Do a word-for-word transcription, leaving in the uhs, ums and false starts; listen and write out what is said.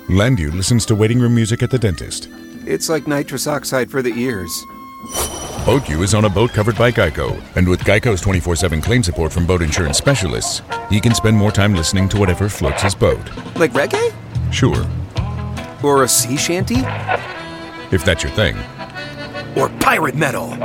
Landu listens to waiting room music at the dentist. It's like nitrous oxide for the ears. BoatU is on a boat covered by Geico, and with Geico's twenty-four seven claim support from boat insurance specialists, he can spend more time listening to whatever floats his boat. Like reggae? Sure. Or a sea shanty? If that's your thing. Or pirate metal?